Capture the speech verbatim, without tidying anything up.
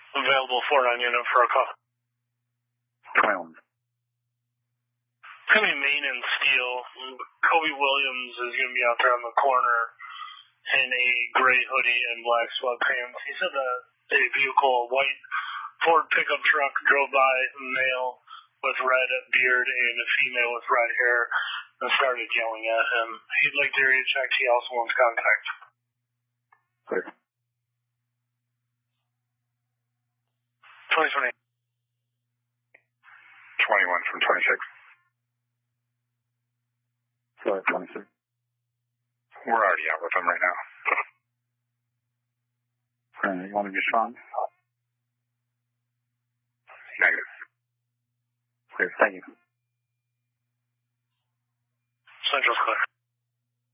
Available four nine unit for a call. twenty-one. It's going to be Main and Steel. Kobe Williams is going to be out there on the corner in a gray hoodie and black sweatpants. He said that a vehicle, a white Ford pickup truck, drove by a male with red beard and a female with red hair and started yelling at him. He'd like to area check. He also wants contact. Clear. twenty twenty. twenty-one from twenty-six. Sorry, twenty-six. We're already out with them right now. Brandon, you want to be strong? Negative. Clear, thank you.